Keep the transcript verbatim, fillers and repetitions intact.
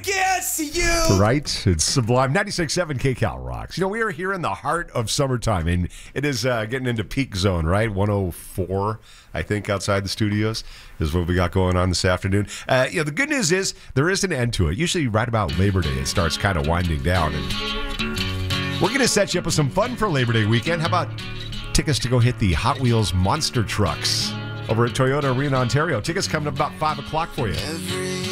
can't see you. Right? It's sublime. ninety-six point seven KCal rocks. You know, we are here in the heart of summertime, and it is uh, getting into peak zone, right? one oh four, I think, outside the studios is what we got going on this afternoon. Uh, you know, the good news is there is an end to it. Usually right about Labor Day, it starts kind of winding down. And we're going to set you up with some fun for Labor Day weekend. How about tickets to go hit the Hot Wheels monster trucks over at Toyota Arena, Ontario? Tickets coming up about five o'clock for you.